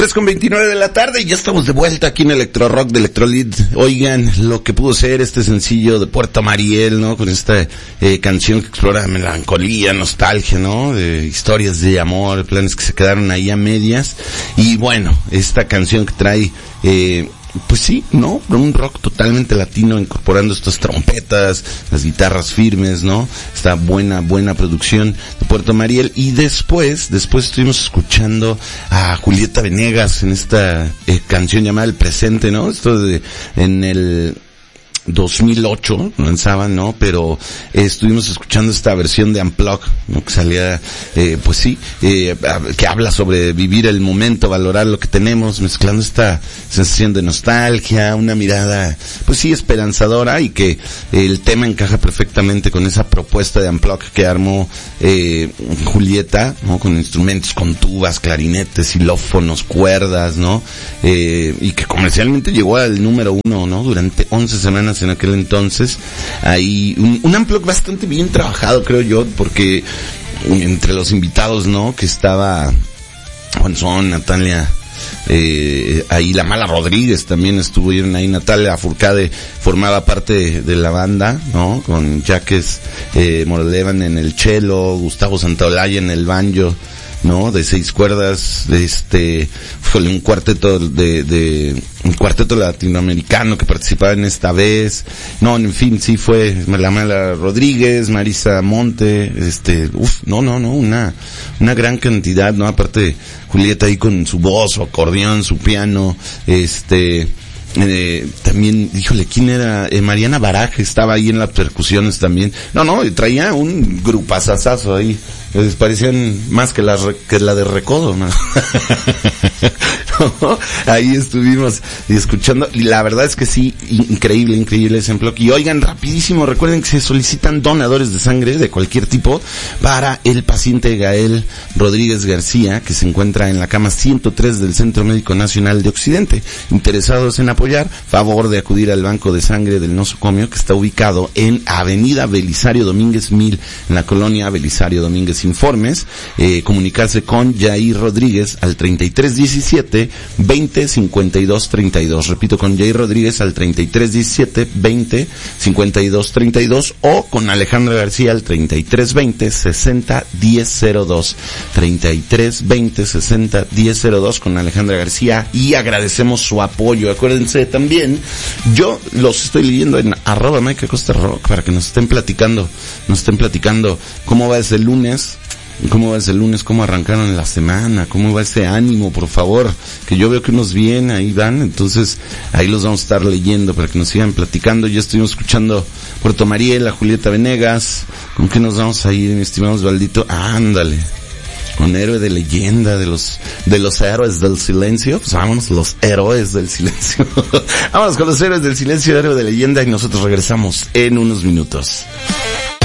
3:29 de la tarde y ya estamos de vuelta aquí en Electro Rock de Electrolit. Oigan, lo que pudo ser este sencillo de Puerto Mariel, ¿no? Con esta canción que explora melancolía, nostalgia, ¿no? De historias de amor, planes que se quedaron ahí a medias. Y bueno, esta canción que trae, pues sí, ¿no? Un rock totalmente latino, incorporando estas trompetas, las guitarras firmes, ¿no? Esta buena producción de Puerto Mariel. Y después estuvimos escuchando a Julieta Venegas en esta canción llamada El Presente, ¿no? Esto en el 2008 lanzaban, ¿no? Pero estuvimos escuchando esta versión de Unplugged, ¿no? Que salía, pues sí, que habla sobre vivir el momento, valorar lo que tenemos, mezclando esta sensación de nostalgia, una mirada, pues sí, esperanzadora, y que el tema encaja perfectamente con esa propuesta de Unplugged que armó Julieta, ¿no? Con instrumentos, con tubas, clarinetes, xilófonos, cuerdas, ¿no? Y que comercialmente llegó al número 1, ¿no? Durante 11 semanas en aquel entonces. Hay un Unplugged bastante bien trabajado, creo yo, porque entre los invitados, ¿no? Que estaba Juan Son, Natalia, ahí la Mala Rodríguez también estuvieron ahí, Natalia Furcade formaba parte de la banda, ¿no? Con Jaques Morelevan en el cello, Gustavo Santaolalla en el banjo, ¿no? De 6 cuerdas, un cuarteto un cuarteto latinoamericano que participaba en esta vez. No, en fin, sí fue la Mala Rodríguez, Marisa Monte, una gran cantidad, ¿no? Aparte Julieta ahí con su voz, su acordeón, su piano, también, híjole, ¿quién era? Mariana Baraje estaba ahí en las percusiones también. Traía un grupazazazo ahí. Les parecían más que la de Recodo, ¿no? ¿No? Ahí estuvimos escuchando, y la verdad es que sí, increíble ese Unplugged. Y oigan, rapidísimo, recuerden que se solicitan donadores de sangre de cualquier tipo para el paciente Gael Rodríguez García, que se encuentra en la cama 103 del Centro Médico Nacional de Occidente. Interesados en apoyar, favor de acudir al banco de sangre del nosocomio, que está ubicado en Avenida Belisario Domínguez 1000, en la colonia Belisario Domínguez. Informes, comunicarse con Jair Rodríguez al 3317-205232. Repito, con Jair Rodríguez al 3317-205232, o con Alejandra García al 3320-601002. 3320-601002 con Alejandra García, y agradecemos su apoyo. Acuérdense también, yo los estoy leyendo en @MikeAcosta_Rock para que nos estén platicando cómo va ese lunes. ¿Cómo arrancaron la semana? ¿Cómo va ese ánimo, por favor? Que yo veo que unos bien, ahí van, entonces ahí los vamos a estar leyendo para que nos sigan platicando. Ya estuvimos escuchando Puerto Mariel, a Julieta Venegas. ¿Con qué nos vamos a ir, mi estimado Osvaldito? Ándale, con Héroe de Leyenda, de los Héroes del Silencio. Pues vámonos, los Héroes del Silencio. Vámonos con los Héroes del Silencio, Héroe de Leyenda, y nosotros regresamos en unos minutos.